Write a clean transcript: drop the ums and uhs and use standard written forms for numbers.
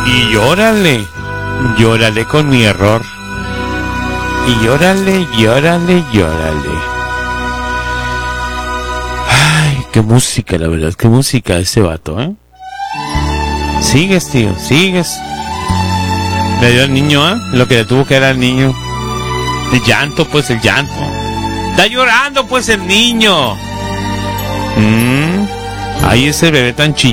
Y llórale, llórale con mi error. Y llórale, llórale, llórale. Ay, qué música, la verdad, qué música ese vato, ¿eh? Sigues, tío, sigues. Le dio al niño, ¿eh? Lo que le tuvo que dar al niño. El llanto, pues, el llanto. Está llorando, pues, el niño. Ahí ese bebé tan